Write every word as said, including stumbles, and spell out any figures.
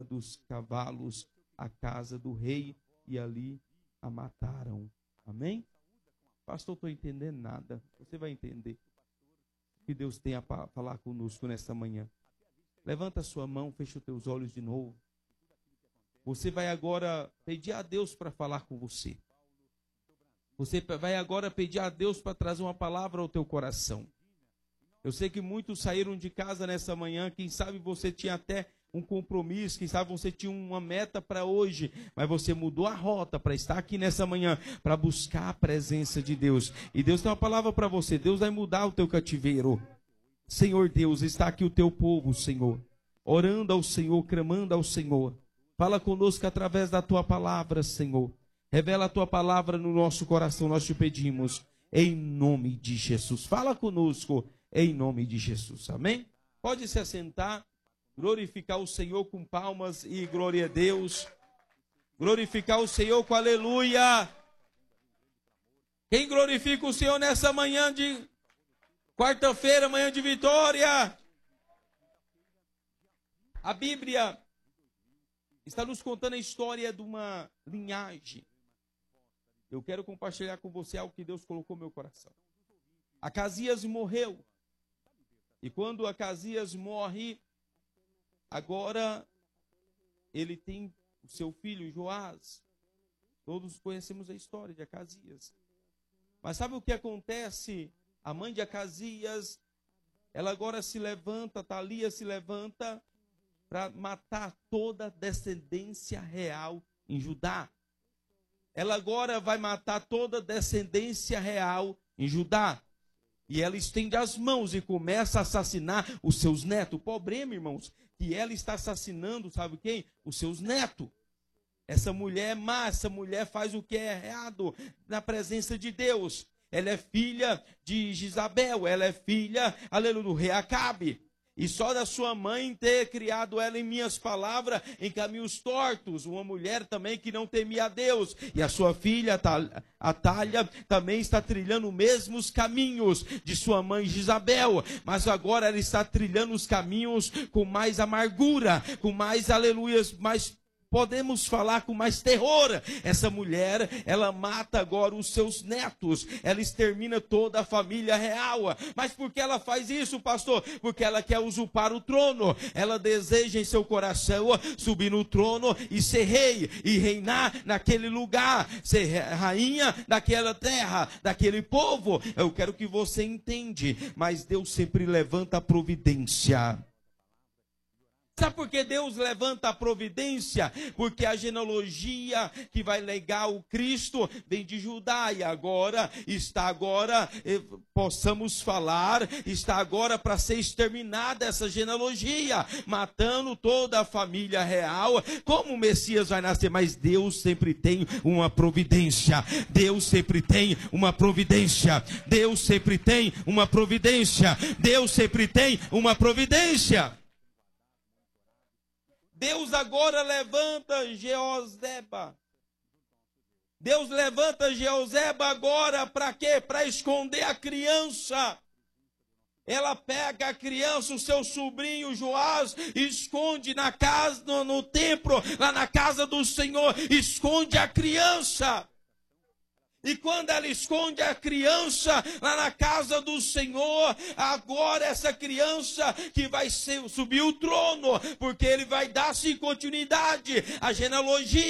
dos cavalos à casa do rei e ali a mataram. Amém? Pastor, estou entendendo nada. Você vai entender que Deus tem a falar conosco nesta manhã. Levanta a sua mão, fecha os teus olhos de novo. Você vai agora pedir a Deus para falar com você. Você vai agora pedir a Deus para trazer uma palavra ao teu coração. Eu sei que muitos saíram de casa nessa manhã, quem sabe você tinha até um compromisso, quem sabe você tinha uma meta para hoje, mas você mudou a rota para estar aqui nessa manhã, para buscar a presença de Deus. E Deus tem uma palavra para você, Deus vai mudar o teu cativeiro. Senhor Deus, está aqui o teu povo, Senhor, orando ao Senhor, clamando ao Senhor. Fala conosco através da tua palavra, Senhor. Revela a tua palavra no nosso coração, nós te pedimos, em nome de Jesus. Fala conosco, em nome de Jesus, amém? Pode se assentar, glorificar o Senhor com palmas e glória a Deus. Glorificar o Senhor com aleluia. Quem glorifica o Senhor nessa manhã de quarta-feira, manhã de vitória? A Bíblia está nos contando a história de uma linhagem. Eu quero compartilhar com você algo que Deus colocou no meu coração. Acasias morreu. E quando Acasias morre, agora ele tem o seu filho Joás. Todos conhecemos a história de Acasias. Mas sabe o que acontece? A mãe de Acasias, ela agora se levanta, Thalia se levanta para matar toda a descendência real em Judá. Ela agora vai matar toda a descendência real em Judá. E ela estende as mãos e começa a assassinar os seus netos. O problema, irmãos, que ela está assassinando, sabe quem? Os seus netos. Essa mulher é má, essa mulher faz o que é errado na presença de Deus. Ela é filha de Jezabel, ela é filha, aleluia, do rei Acabe. E só da sua mãe ter criado ela em minhas palavras, em caminhos tortos. Uma mulher também que não temia a Deus. E a sua filha, a Thalia, também está trilhando os mesmos caminhos de sua mãe Jezabel. Mas agora ela está trilhando os caminhos com mais amargura, com mais aleluias, mais... Podemos falar com mais terror. Essa mulher, ela mata agora os seus netos. Ela extermina toda a família real. Mas por que ela faz isso, pastor? Porque ela quer usurpar o trono. Ela deseja em seu coração subir no trono e ser rei. E reinar naquele lugar. Ser rainha daquela terra, daquele povo. Eu quero que você entenda. Mas Deus sempre levanta a providência. Sabe por que Deus levanta a providência? Porque a genealogia que vai legar o Cristo vem de Judá. E agora, está agora, eh, possamos falar, está agora para ser exterminada essa genealogia, matando toda a família real. Como o Messias vai nascer? Mas Deus sempre tem uma providência. Deus sempre tem uma providência. Deus sempre tem uma providência. Deus sempre tem uma providência. Deus agora levanta Jeozeba. Deus levanta Jeozeba agora para quê? Para esconder a criança. Ela pega a criança, o seu sobrinho Joás, esconde na casa, no, no templo, lá na casa do Senhor, esconde a criança. E quando ela esconde a criança lá na casa do Senhor, agora essa criança que vai ser, subir o trono, porque ele vai dar-se continuidade à genealogia.